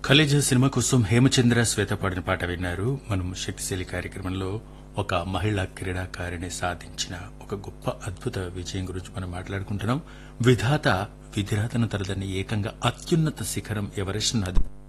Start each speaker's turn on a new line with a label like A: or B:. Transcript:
A: Khaleja cinema కోసం హేమచంద్ర శ్వేత పాడిన పాట విన్నారు. మనం శక్తిశైలి కార్యక్రమంలో ఒక మహిళా క్రీడాకారిణి సాధించిన ఒక గొప్ప అద్భుత విజయం గురించి మనం మాట్లాడుకుంటున్నాం. విధాత విధిరాతను తరదని ఏకంగా అత్యున్నత శిఖరం ఎవరెస్ట్